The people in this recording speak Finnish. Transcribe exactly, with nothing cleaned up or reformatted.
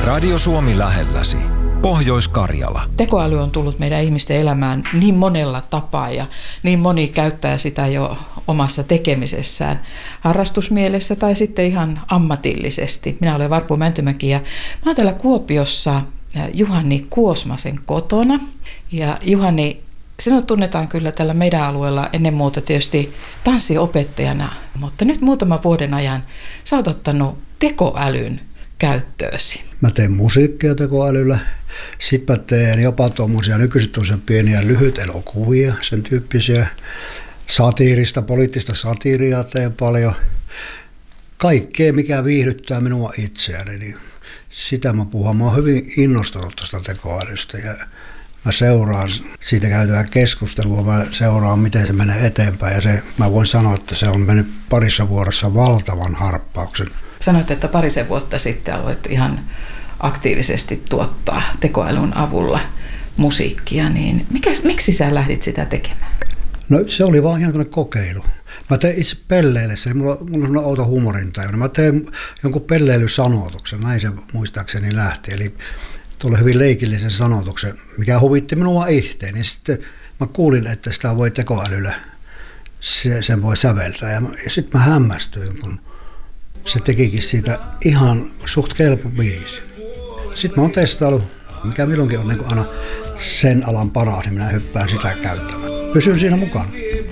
Radio Suomi lähelläsi. Pohjois-Karjala. Tekoäly on tullut meidän ihmisten elämään niin monella tapaa ja niin moni käyttää sitä jo omassa tekemisessään, harrastusmielessä tai sitten ihan ammatillisesti. Minä olen Varpu Mäntymäki ja mä oon täällä Kuopiossa Juhani Kuosmasen kotona. Ja Juhani, sinut tunnetaan kyllä tällä meidän alueella ennen muuta tietysti tanssiopettajana, mutta nyt muutaman vuoden ajan sä oot ottanut tekoälyn käyttöösi. Mä teen musiikkia tekoälyllä. Sitten mä teen jopa tuommoisia nykyiset pieniä lyhyt elokuvia, sen tyyppisiä. Satiirista, poliittista satiiria teen paljon. Kaikkea, mikä viihdyttää minua itseäni, niin sitä mä puhun. Mä oon hyvin innostunut tuosta tekoälystä ja mä seuraan siitä käytyä keskustelua, mä seuraan miten se menee eteenpäin ja se, mä voin sanoa, että se on mennyt parissa vuodessa valtavan harppauksen. Sanoit, että parisen vuotta sitten aloit ihan aktiivisesti tuottaa tekoälyn avulla musiikkia, niin mikä, miksi sä lähdit sitä tekemään? No se oli vaan ihan kokeilu. Mä tein itse pelleillessä, niin mulla, mulla on sellainen outo huumorintaju. Mä tein jonkun pelleilysanoituksen, näin se muistaakseni lähti. Eli tuolla hyvin leikillisen sanotuksen, mikä huvitti minua ihteen. Niin sitten mä kuulin, että sitä voi tekoälyllä, se, sen voi säveltää. Ja, ja sitten mä hämmästyin, kun se tekikin siitä ihan suht kelpo biisi. Sitten mä oon testaillut, mikä milloinkin on niin aina sen alan paras, niin minä hyppään sitä käyttämään. Pysyn siinä mukana.